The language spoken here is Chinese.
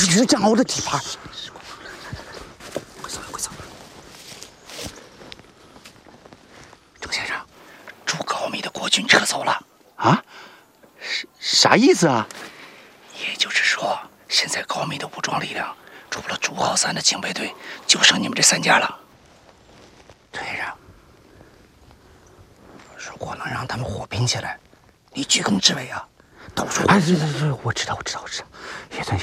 是于江翱的地盘。 快走，快走！周先生，驻高密的国军撤走了。 啊？啥意思啊？ 也就是说，现在高密的武装力量，除了朱浩三的警备队，就剩你们这3家了。周先生，如果能让他们火拼起来，你居功至伟啊！到时候， 哎，是，我知道。叶村先